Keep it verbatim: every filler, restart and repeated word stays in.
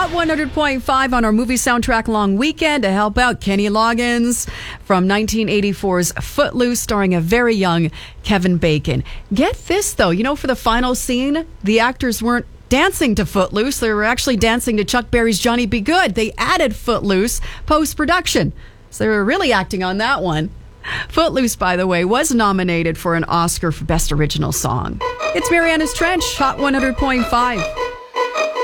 Hot one hundred point five on our movie soundtrack long weekend to help out Kenny Loggins from nineteen eighty-four's Footloose, starring a very young Kevin Bacon. Get this, though. You know, for the final scene, the actors weren't dancing to Footloose. They were actually dancing to Chuck Berry's Johnny B. Good. They added Footloose post-production. So they were really acting on that one. Footloose, by the way, was nominated for an Oscar for Best Original Song. It's Mariana's Trench, Hot one hundred point five.